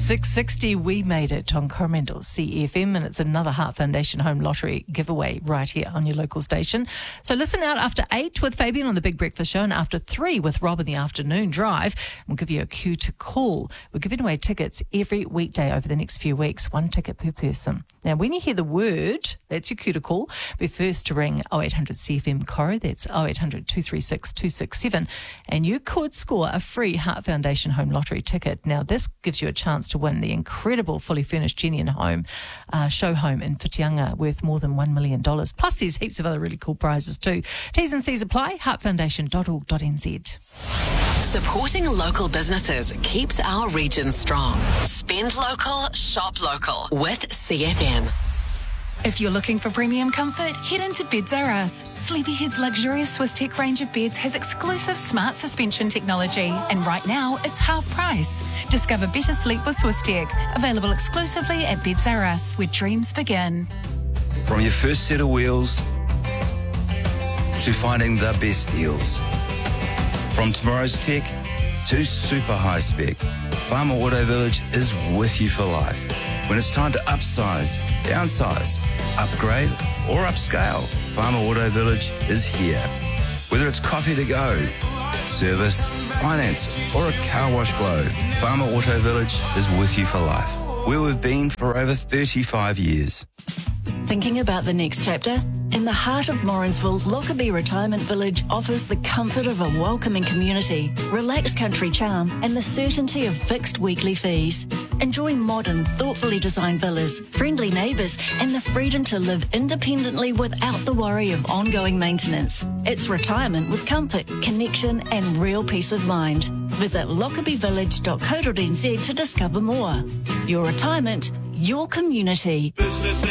6:60, we made it on Coromandel CFM, and it's another Heart Foundation Home Lottery giveaway right here on your local station. So listen out after 8 with Fabian on the Big Breakfast Show, and after 3 with Rob in the afternoon drive. We'll give you a cue to call. We're giving away tickets every weekday over the next few weeks, 1 ticket per person. Now, when you hear the word, that's your cue to call. Be first to ring 0800 CFM Coro, that's 0800 236 267, and you could score a free Heart Foundation Home Lottery ticket. Now, this gives you a chance to win the incredible fully furnished Genuine Home show home in Whitianga worth more than $1 million. Plus, there's heaps of other really cool prizes too. T's and C's apply, heartfoundation.org.nz. Supporting local businesses keeps our region strong. Spend local, shop local with CFM. If you're looking for premium comfort, head into Beds R Us. Sleepyhead's luxurious Swiss Tech range of beds has exclusive smart suspension technology, and right now it's half price. Discover better sleep with Swiss Tech. Available exclusively at Beds R Us, where dreams begin. From your first set of wheels to finding the best deals. From tomorrow's tech to super high spec, Farmer Auto Village is with you for life. When it's time to upsize, downsize, upgrade or upscale, Farmer Auto Village is here. Whether it's coffee to go, service, finance or a car wash glow, Farmer Auto Village is with you for life. Where we've been for over 35 years. Thinking about the next chapter? In the heart of Morrinsville, Lockerbie Retirement Village offers the comfort of a welcoming community, relaxed country charm, and the certainty of fixed weekly fees. Enjoy modern, thoughtfully designed villas, friendly neighbours, and the freedom to live independently without the worry of ongoing maintenance. It's retirement with comfort, connection, and real peace of mind. Visit lockerbievillage.co.nz to discover more. Your retirement, your community.